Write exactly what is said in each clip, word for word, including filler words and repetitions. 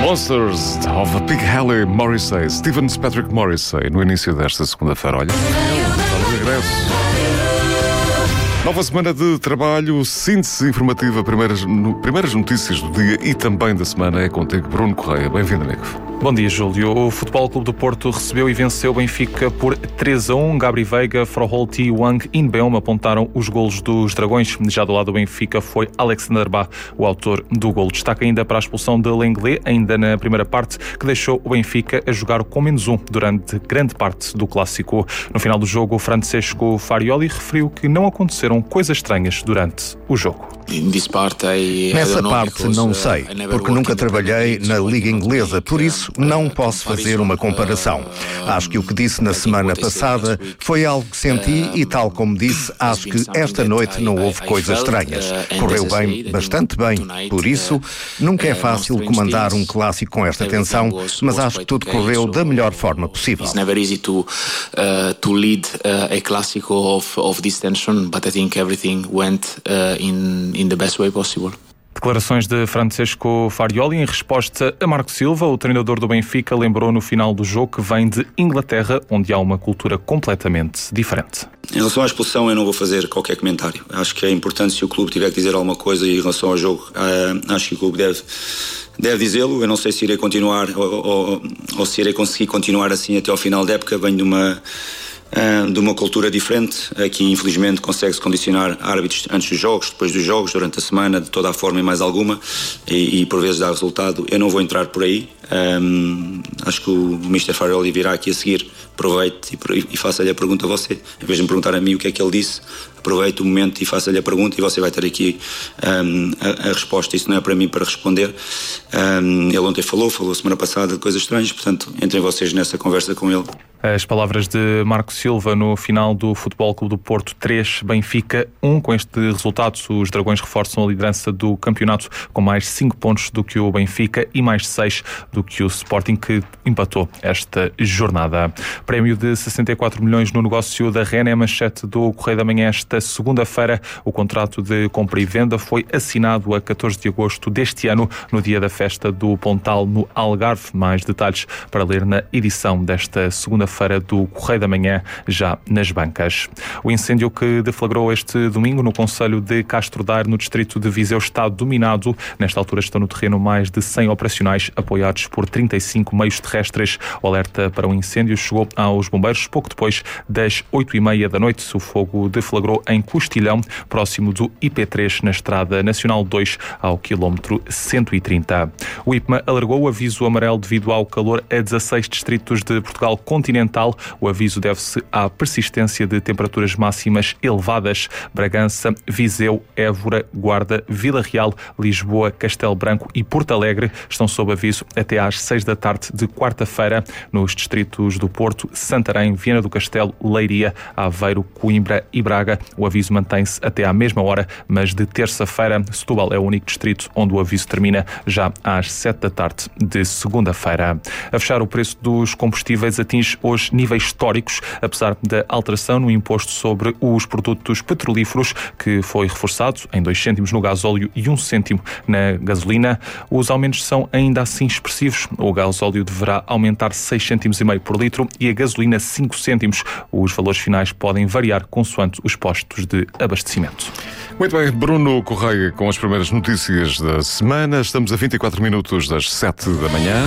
Monsters of Big Haley Morrissey, Stephen Patrick Morrissey, no início desta segunda-feira. Olha, está de regresso. Nova semana de trabalho, síntese informativa, primeiras, no, primeiras notícias do dia e também da semana. É contigo, Bruno Correia. Bem-vindo, amigo. Bom dia, Júlio. O Futebol Clube do Porto recebeu e venceu o Benfica por três a um. Gabri Veiga, Froholt e Wang Inbeom apontaram os golos dos Dragões. Já do lado do Benfica foi Alexander Bah, o autor do golo. Destaca ainda para a expulsão de Lenglet, ainda na primeira parte, que deixou o Benfica a jogar com menos um durante grande parte do clássico. No final do jogo, o Francesco Farioli referiu que não aconteceram coisas estranhas durante o jogo. Nessa parte não sei, porque nunca trabalhei na Liga Inglesa, por isso não posso fazer uma comparação. Acho que o que disse na semana passada foi algo que senti e, tal como disse, acho que esta noite não houve coisas estranhas. Correu bem, bastante bem. Por isso, nunca é fácil comandar um clássico com esta tensão, mas acho que tudo correu da melhor forma possível. It's never easy to uh, to lead uh, a clássico of of this tension, but I think everything went uh, in in the best way possible. Declarações de Francesco Farioli em resposta a Marco Silva. O treinador do Benfica lembrou no final do jogo que vem de Inglaterra, onde há uma cultura completamente diferente. Em relação à expulsão, eu não vou fazer qualquer comentário. Acho que é importante, se o clube tiver que dizer alguma coisa em relação ao jogo, uh, acho que o clube deve, deve dizê-lo. Eu não sei se irei continuar ou, ou, ou se irei conseguir continuar assim até ao final da época. Venho de uma... Uh, de uma cultura diferente. Aqui infelizmente consegue-se condicionar árbitros antes dos jogos, depois dos jogos, durante a semana, de toda a forma e mais alguma, e, e por vezes dá resultado. Eu não vou entrar por aí. Um, acho que o mister Farioli virá aqui a seguir. Aproveite e, e faça-lhe a pergunta a você, em vez de me perguntar a mim o que é que ele disse. Aproveite o momento e faça-lhe a pergunta e você vai ter aqui um, a, a resposta. Isso não é para mim para responder. Um, ele ontem falou, falou semana passada de coisas estranhas, portanto entrem vocês nessa conversa com ele. As palavras de Marco Silva no final do Futebol Clube do Porto três, Benfica um. Com este resultado, os Dragões reforçam a liderança do campeonato com mais cinco pontos do que o Benfica e mais seis do que o Sporting, que empatou esta jornada. Prémio de sessenta e quatro milhões no negócio da Rennes, é a manchete do Correio da Manhã esta segunda-feira. O contrato de compra e venda foi assinado a catorze de agosto deste ano, no dia da festa do Pontal no Algarve. Mais detalhes para ler na edição desta segunda-feira do Correio da Manhã, já nas bancas. O incêndio que deflagrou este domingo no concelho de Castro Daire, no distrito de Viseu, está dominado. Nesta altura estão no terreno mais de cem operacionais, apoiados por trinta e cinco meios terrestres. O alerta para o incêndio chegou aos bombeiros pouco depois das oito e meia da noite. O fogo deflagrou em Costilhão, próximo do I P três, na Estrada Nacional dois, ao quilómetro cento e trinta. O I P M A alargou o aviso amarelo devido ao calor a dezasseis distritos de Portugal continental. O aviso deve-se à persistência de temperaturas máximas elevadas. Bragança, Viseu, Évora, Guarda, Vila Real, Lisboa, Castelo Branco e Porto Alegre estão sob aviso até às seis da tarde de quarta-feira. Nos distritos do Porto, Santarém, Viana do Castelo, Leiria, Aveiro, Coimbra e Braga, o aviso mantém-se até à mesma hora, mas de terça-feira. Setúbal é o único distrito onde o aviso termina já às sete da tarde de segunda-feira. A fechar, o preço dos combustíveis atinge hoje níveis históricos, apesar da alteração no imposto sobre os produtos petrolíferos, que foi reforçado em dois cêntimos no gasóleo e um cêntimo na gasolina. Os aumentos são ainda assim expressivos. O gasóleo deverá aumentar seis cêntimos e meio por litro e a gasolina cinco cêntimos. Os valores finais podem variar consoante os postos de abastecimento. Muito bem, Bruno Correia com as primeiras notícias da semana. Estamos a vinte e quatro minutos das sete da manhã.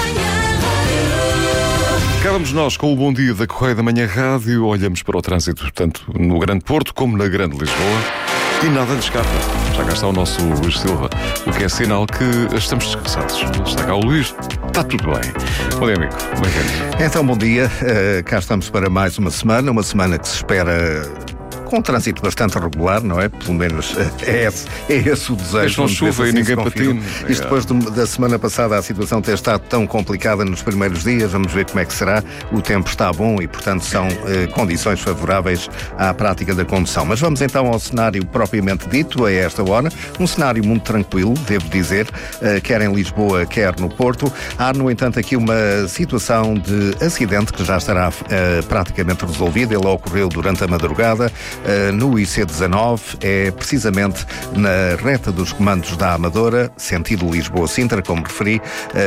Cá vamos nós com o Bom Dia da Correio da Manhã Rádio. Olhamos para o trânsito, tanto no Grande Porto como na Grande Lisboa. E nada lhe escapa. Já cá está o nosso Luís Silva, o que é sinal que estamos descansados. Está cá o Luís, está tudo bem. Bom dia, amigo. Bem-vindo. Então, bom dia. Uh, cá estamos para mais uma semana, uma semana que se espera com um trânsito bastante regular, não é? Pelo menos é esse, é esse o desejo. Mas não chuva assim e ninguém patina. Isto depois de, da semana passada a situação ter estado tão complicada nos primeiros dias, vamos ver como é que será. O tempo está bom e, portanto, são eh, condições favoráveis à prática da condução. Mas vamos então ao cenário propriamente dito a esta hora. Um cenário muito tranquilo, devo dizer, eh, quer em Lisboa, quer no Porto. Há, no entanto, aqui uma situação de acidente que já estará eh, praticamente resolvida. Ele ocorreu durante a madrugada. no I C dezanove, é precisamente na reta dos comandos da Amadora, sentido Lisboa-Sintra, como referi.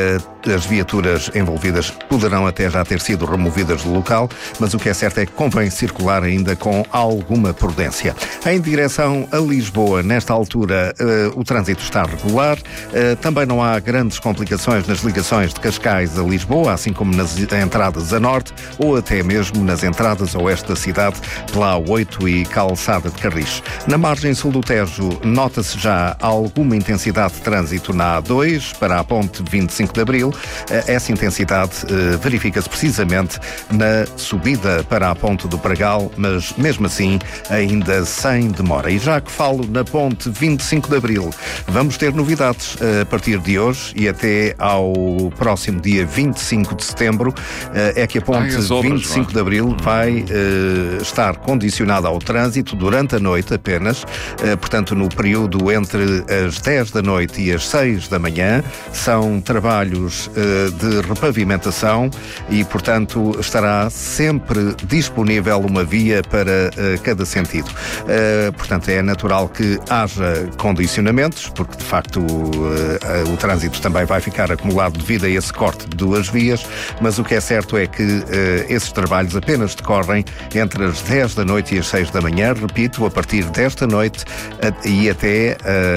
As viaturas envolvidas poderão até já ter sido removidas do local, mas o que é certo é que convém circular ainda com alguma prudência. Em direção a Lisboa, nesta altura, o trânsito está regular. Também não há grandes complicações nas ligações de Cascais a Lisboa, assim como nas entradas a norte ou até mesmo nas entradas a oeste da cidade, pela A oito e Calçada de Carris. Na margem sul do Tejo, nota-se já alguma intensidade de trânsito na A dois para a ponte vinte e cinco de Abril. Essa intensidade eh, verifica-se precisamente na subida para a ponte do Pragal, mas mesmo assim ainda sem demora. E já que falo na ponte vinte e cinco de Abril, vamos ter novidades eh, a partir de hoje e até ao próximo dia vinte e cinco de setembro. Eh, é que a ponte Ai, obras, vinte e cinco de Abril vai eh, estar condicionada ao trânsito durante a noite apenas, eh, portanto no período entre as dez da noite e as seis da manhã. São trabalhos uh, de repavimentação e, portanto, estará sempre disponível uma via para uh, cada sentido. Uh, portanto, é natural que haja condicionamentos, porque, de facto, uh, uh, o trânsito também vai ficar acumulado devido a esse corte de duas vias, mas o que é certo é que uh, esses trabalhos apenas decorrem entre as dez da noite e as seis da manhã, repito, a partir desta noite uh, e até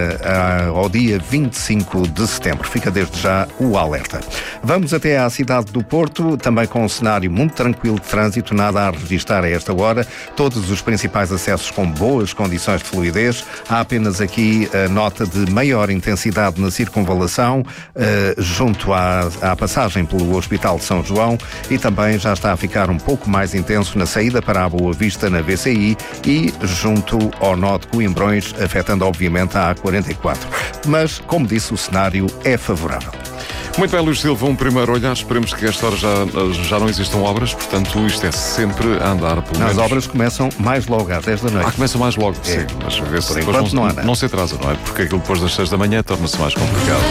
uh, uh, ao dia vinte e cinco de setembro. Fica desde já o alerta. Vamos até à cidade do Porto, também com um cenário muito tranquilo de trânsito, nada a registrar a esta hora, todos os principais acessos com boas condições de fluidez. Há apenas aqui a nota de maior intensidade na circunvalação, eh, junto à, à passagem pelo Hospital de São João, e também já está a ficar um pouco mais intenso na saída para a Boa Vista na V C I e junto ao nó de Coimbrões, afetando obviamente a A quarenta e quatro. Mas, como disse, o cenário é favorável. Muito bem, Luís Silva, um primeiro olhar. Esperemos que esta hora já, já não existam obras, portanto isto é sempre a andar pelo menos. As obras começam mais logo, às dez da noite. Ah, começam mais logo, é. Sim. Mas vê se Por enquanto não, não há nada. Não se atrasa, não é? Porque aquilo depois das seis da manhã torna-se mais complicado.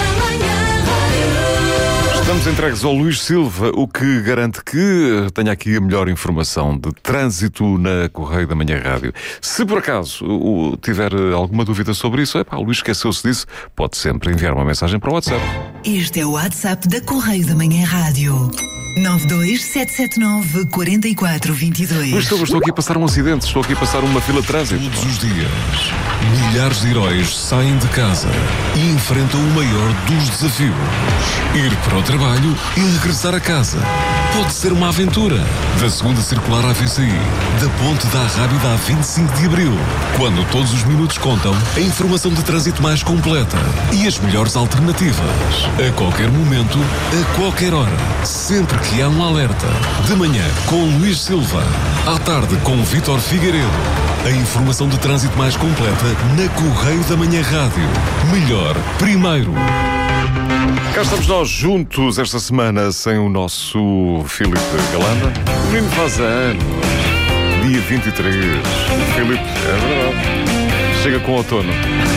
Estamos entregues ao Luís Silva, o que garante que tenha aqui a melhor informação de trânsito na Correio da Manhã Rádio. Se por acaso o, tiver alguma dúvida sobre isso, é pá, o Luís esqueceu-se disso, pode sempre enviar uma mensagem para o WhatsApp. Este é o WhatsApp da Correio da Manhã Rádio. nove dois sete sete nove quatro quatro dois dois. Luís Silva, estou aqui a passar um acidente, estou aqui a passar uma fila de trânsito. Todos os dias, milhares de heróis saem de casa e enfrentam o maior dos desafios: ir para o trabalho e regressar a casa. Pode ser uma aventura. Da segunda circular à V C I, da ponte da Arrábida a vinte e cinco de Abril, quando todos os minutos contam, a informação de trânsito mais completa e as melhores alternativas. A qualquer momento, a qualquer hora, sempre que há um alerta. De manhã, com Luís Silva. À tarde, com Vítor Figueiredo. A informação de trânsito mais completa na Correio da Manhã Rádio. Melhor, primeiro. Cá estamos nós juntos esta semana sem o nosso Filipe Galanda. O menino faz anos, dia vinte e três. O Filipe, é verdade, chega com o outono.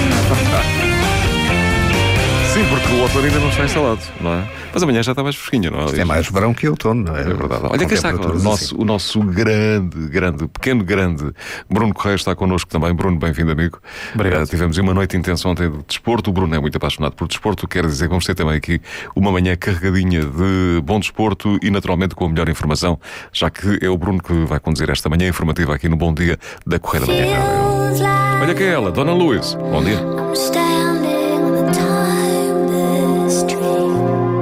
Sim, porque o outono ainda não está instalado, não é? Mas amanhã já está mais fresquinho, não é? Isto é mais verão que outono, não é? É verdade. Olha, quem está agora? O nosso, o nosso grande, grande, pequeno grande Bruno Correia está connosco também. Bruno, bem-vindo, amigo. Obrigado. Uh, tivemos uma noite intensa ontem de desporto. O Bruno é muito apaixonado por desporto. Quer dizer que vamos ter também aqui uma manhã carregadinha de bom desporto e, naturalmente, com a melhor informação, já que é o Bruno que vai conduzir esta manhã informativa aqui no Bom Dia da Correia da Manhã. Olha que é ela, Dona Luís. Bom dia.